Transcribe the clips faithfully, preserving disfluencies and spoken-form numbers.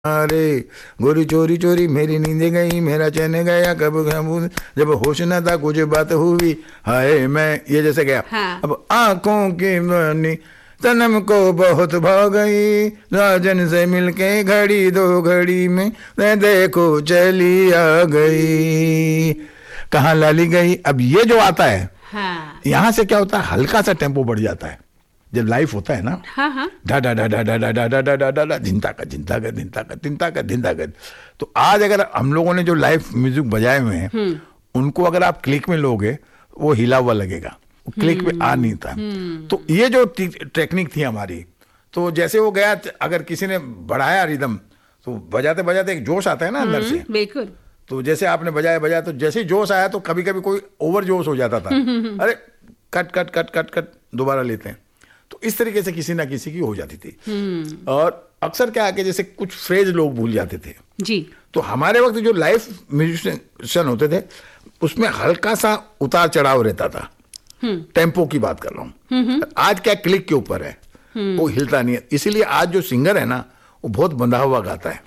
अरे गोरी चोरी चोरी मेरी नींद गई, मेरा चैन गया कब कब, जब होश न था कुछ बात हुई, हाय मैं, ये जैसे गया। हाँ। अब आंखों की बनी तनम को बहुत भा गई, राजन से मिलके घड़ी दो घड़ी में मैं देखो चली आ गई, कहाँ लाली गई। अब ये जो आता है, हाँ। यहाँ से क्या होता है, हल्का सा टेम्पो बढ़ जाता है जब लाइफ होता है ना। हाँ हाँ। डा डा डा डा डा डा डा डा डा डा डा डा धिनता का धिनता का धिनता का धिनता का धिनता का। तो आज अगर हम लोगों ने जो लाइव म्यूजिक बजाए हुए हैं उनको अगर आप क्लिक में लोगे वो हिला हुआ लगेगा, क्लिक पे आ नहीं था। तो ये जो टेक्निक थी हमारी, तो जैसे वो गया, अगर किसी ने बढ़ाया रिदम तो बजाते बजाते एक जोश आता है ना अंदर से। बिल्कुल। तो जैसे आपने बजाया बजाया तो जैसे ही जोश आया तो कभी कभी कोई ओवर जोश हो जाता था, अरे cut cut cut cut cut दोबारा लेते हैं। तो इस तरीके से किसी ना किसी की हो जाती थी। और अक्सर क्या है कि जैसे कुछ फ्रेज लोग भूल जाते थे जी। तो हमारे वक्त जो लाइव म्यूजिशियन होते थे उसमें हल्का सा उतार चढ़ाव रहता था। टेम्पो की बात कर रहा हूँ। आज क्या क्लिक के ऊपर है, वो हिलता नहीं है। इसीलिए आज जो सिंगर है ना वो बहुत बंधा हुआ गाता है।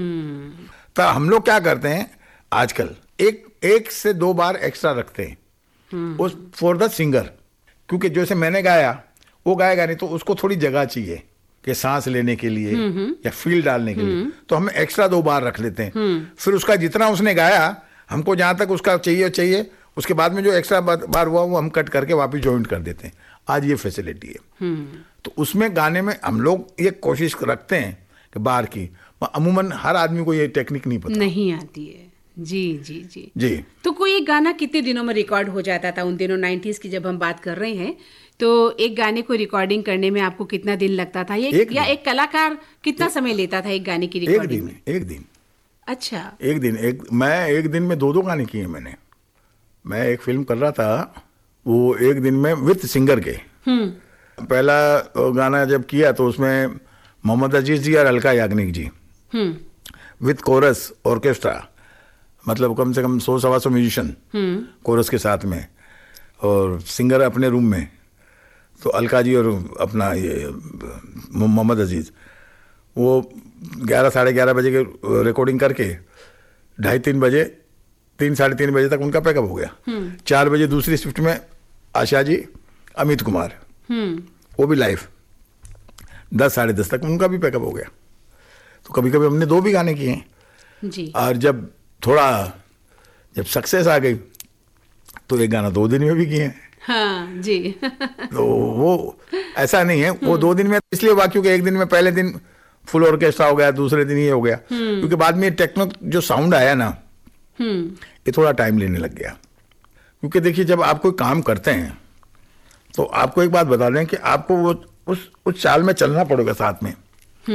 तो हम लोग क्या करते हैं आजकल, एक एक से दो बार एक्स्ट्रा रखते हैं उस फॉर द सिंगर, क्योंकि जैसे मैंने गाया वो गाएगा नहीं तो उसको थोड़ी जगह चाहिए कि सांस लेने के लिए या फील डालने के लिए, तो हम एक्स्ट्रा दो बार रख लेते हैं। फिर उसका जितना उसने गाया हमको जहां तक उसका चाहिए चाहिए, उसके बाद में जो एक्स्ट्रा बार हुआ वो हम कट करके वापस जॉइंट कर देते हैं। आज ये फैसिलिटी है। तो उसमें गाने में हम लोग ये कोशिश रखते हैं कि बाहर की, अमूमन हर आदमी को ये टेक्निक नहीं पता, नहीं आती है। जी जी जी जी। तो कोई एक गाना कितने दिनों में रिकॉर्ड हो जाता था उन दिनों, नाइन्टीज की जब हम बात कर रहे हैं, तो एक गाने को रिकॉर्डिंग करने में आपको कितना दिन लगता था? एक, एक या एक कलाकार कितना एक, समय लेता था एक गाने की रिकॉर्डिंग में? एक दिन। अच्छा, एक दिन। एक मैं एक दिन में दो दो गाने किए मैंने। मैं एक फिल्म कर रहा था, वो एक दिन में विथ सिंगर के। पहला गाना जब किया तो उसमें मोहम्मद अजीज जी और अलका याग्निक जी विथ कोरस ऑर्केस्ट्रा, मतलब कम से कम सौ सवा सौ म्यूजिशियन कोरस के साथ में, और सिंगर अपने रूम में। तो अलका जी और अपना ये मोहम्मद अजीज, वो ग्यारह साढ़े ग्यारह बजे के रिकॉर्डिंग करके ढाई तीन बजे तीन साढ़े तीन बजे तक उनका पैकअप हो गया। चार बजे दूसरी शिफ्ट में आशा जी, अमित कुमार, वो भी लाइव, दस साढ़े दस तक उनका भी पैकअप हो गया। तो कभी कभी हमने दो भी गाने किए हैं। और जब थोड़ा जब सक्सेस आ गई तो एक गाना दो दिन में भी किए हैं। हाँ जी। तो वो ऐसा नहीं है, वो दो दिन में इसलिए हुआ क्योंकि एक दिन में पहले दिन फुल ऑर्केस्ट्रा हो गया, दूसरे दिन ये हो गया, क्योंकि बाद में टेक्नो जो साउंड आया ना ये थोड़ा टाइम लेने लग गया। क्योंकि देखिए जब आप कोई काम करते हैं तो आपको एक बात बता दें कि आपको वो उस उस चाल में चलना पड़ेगा साथ में।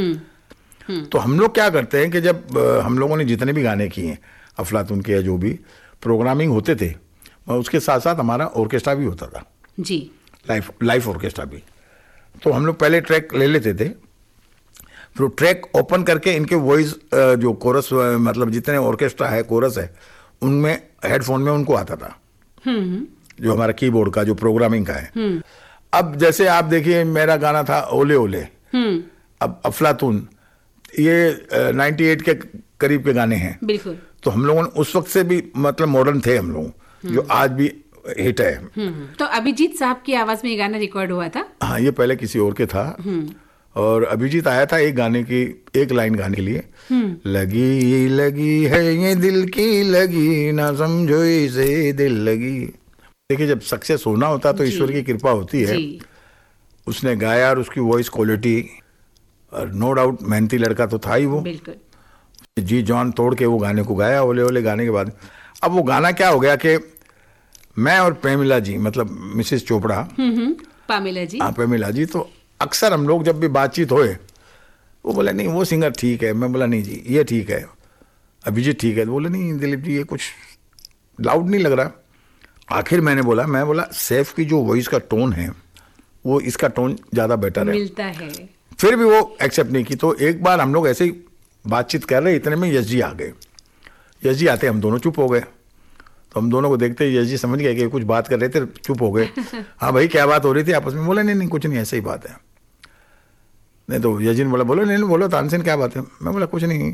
तो हम लोग क्या करते हैं कि जब हम लोगों ने जितने भी गाने किए हैं अफलातून के या जो भी प्रोग्रामिंग होते थे, उसके साथ साथ हमारा ऑर्केस्ट्रा भी होता था जी, लाइव लाइव ऑर्केस्ट्रा भी। तो हम लोग पहले ट्रैक ले लेते थे, फिर ट्रैक ओपन करके इनके वॉइस जो कोरस, मतलब जितने ऑर्केस्ट्रा है कोरस है उनमें हेडफोन में उनको आता था, जो हमारा कीबोर्ड का जो प्रोग्रामिंग का है। अब जैसे आप देखिए मेरा गाना था ओले ओले, अब अफलातून ये अट्ठानवे के करीब के गाने हैं। बिल्कुल। तो हम लोगों ने उस वक्त से भी मतलब मॉडर्न थे हम लोग, जो आज भी हिट है। तो अभिजीत साहब की आवाज में ये गाना रिकॉर्ड हुआ था? हाँ, ये पहले किसी और के था। और अभिजीत आया था एक गाने की, एक लाइन गाने के लिए, लगी लगी है ये दिल की लगी, ना समझो इसे दिल लगी। देखिए जब सक्सेस होना होता तो ईश्वर की कृपा होती है। उसने गाया और उसकी वॉइस क्वालिटी, और नो डाउट मेहनती लड़का तो था ही वो। बिल्कुल। जी जान तोड़ के वो गाने को गाया। ओले ओले गाने के बाद अब वो गाना क्या हो गया कि मैं और पेमिला जी, मतलब मिसेस चोपड़ा, पामिला जी, हाँ पेमिला जी, तो अक्सर हम लोग जब भी बातचीत होए वो बोले नहीं वो सिंगर ठीक है, मैं बोला नहीं जी ये ठीक है, अभिजीत ठीक है, तो बोले नहीं दिलीप जी ये कुछ लाउड नहीं लग रहा। आखिर मैंने बोला मैं बोला सैफ की जो वॉइस का टोन है वो इसका टोन ज़्यादा बेटर है, मिलता है। फिर भी वो एक्सेप्ट नहीं की। तो एक बार हम लोग ऐसे ही बातचीत कर रहे, इतने में यश जी आ गए। यश जी आते हम दोनों चुप हो गए। तो हम दोनों को देखते ही यश जी समझ गए कि कुछ बात कर रहे थे, चुप हो गए। हाँ भाई क्या बात हो रही थी आपस में? बोले नहीं नहीं कुछ नहीं, ऐसे ही बात है। नहीं तो यश जी ने बोला बोलो नहीं बोलो तानसेन क्या बात है? मैं बोला कुछ नहीं,